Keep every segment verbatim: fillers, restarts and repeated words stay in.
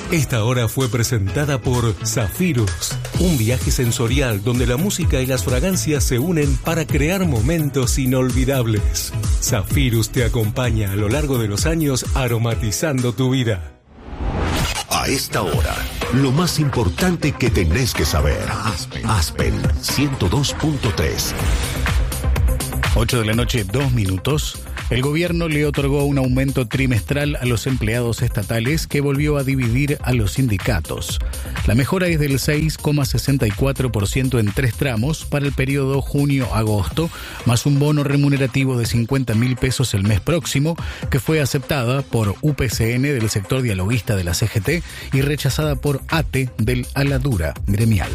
Esta hora fue presentada por Zafirus, un viaje sensorial donde la música y las fragancias se unen para crear momentos inolvidables. Zafirus te acompaña a lo largo de los años aromatizando tu vida. A esta hora, lo más importante que tenés que saber. Aspen, Aspen ciento dos punto tres. ocho de la noche, dos minutos. El gobierno le otorgó un aumento trimestral a los empleados estatales que volvió a dividir a los sindicatos. La mejora es del seis coma sesenta y cuatro por ciento en tres tramos para el periodo junio-agosto, más un bono remunerativo de cincuenta mil pesos el mes próximo, que fue aceptada por U P C N del sector dialoguista de la C G T y rechazada por A T E del Aladura gremial.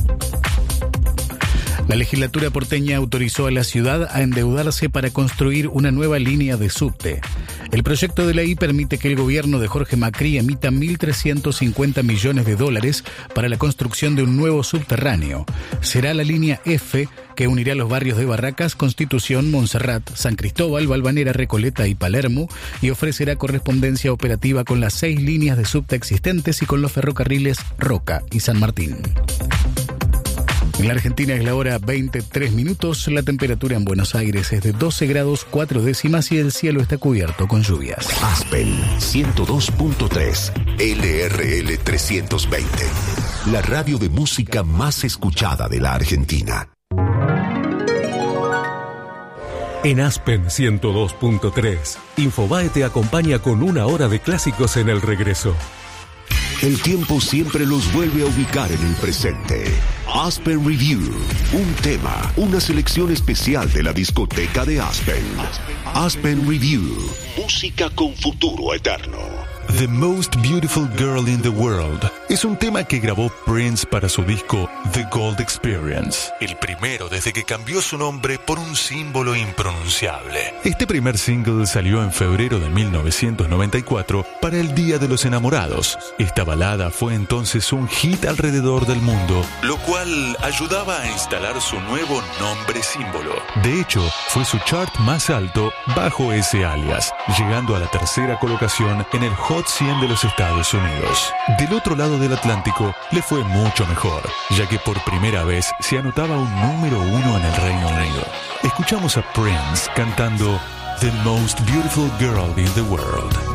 La legislatura porteña autorizó a la ciudad a endeudarse para construir una nueva línea de subte. El proyecto de ley permite que el gobierno de Jorge Macri emita mil trescientos cincuenta millones de dólares para la construcción de un nuevo subterráneo. Será la línea F, que unirá los barrios de Barracas, Constitución, Montserrat, San Cristóbal, Valvanera, Recoleta y Palermo, y ofrecerá correspondencia operativa con las seis líneas de subte existentes y con los ferrocarriles Roca y San Martín. En la Argentina es la hora veintitrés minutos, la temperatura en Buenos Aires es de doce grados cuatro décimas y el cielo está cubierto con lluvias. Aspen ciento dos punto tres, L R L trescientos veinte, la radio de música más escuchada de la Argentina. En Aspen ciento dos punto tres, Infobae te acompaña con una hora de clásicos en el regreso. El tiempo siempre los vuelve a ubicar en el presente. Aspen Review, un tema, una selección especial de la discoteca de Aspen. Aspen Review, música con futuro eterno. The Most Beautiful Girl in the World es un tema que grabó Prince para su disco The Gold Experience, el primero desde que cambió su nombre por un símbolo impronunciable. Este primer single salió en febrero de mil novecientos noventa y cuatro para el Día de los Enamorados. Esta balada fue entonces un hit alrededor del mundo, lo cual ayudaba a instalar su nuevo nombre símbolo. De hecho, fue su chart más alto bajo ese alias, llegando a la tercera colocación en el Hot cien de los Estados Unidos. Del otro lado del Atlántico le fue mucho mejor, ya que por primera vez se anotaba un número uno en el Reino Unido. Escuchamos a Prince cantando The Most Beautiful Girl in the World.